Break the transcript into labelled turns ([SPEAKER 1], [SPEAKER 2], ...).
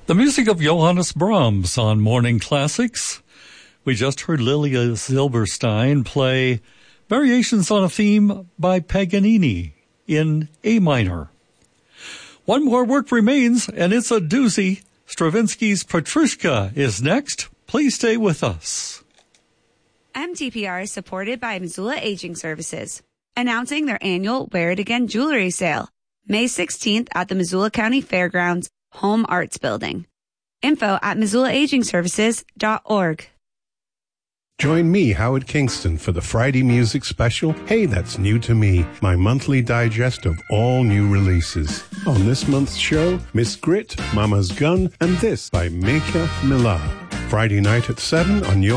[SPEAKER 1] The music of Johannes Brahms on Morning Classics. We just heard Lilia Silberstein play Variations on a Theme by Paganini in A minor. One more work remains, and it's a doozy. Stravinsky's Petrushka is next. Please stay with us.
[SPEAKER 2] MTPR is supported by Missoula Aging Services, announcing their annual Wear It Again jewelry sale, May 16th at the Missoula County Fairgrounds Home Arts Building. Info at MissoulaAgingServices.org.
[SPEAKER 3] Join me, Howard Kingston, for the Friday Music Special, Hey, That's New to Me, my monthly digest of all new releases. On this month's show, Miss Grit, Mama's Gun, and This by Mika Millar. Friday night at 7 on your